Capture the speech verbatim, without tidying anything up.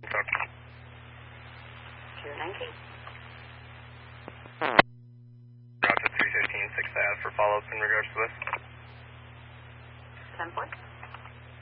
two nineteen. Route to three fifteen, sixth Ave for follow-ups in regards to this. ten four.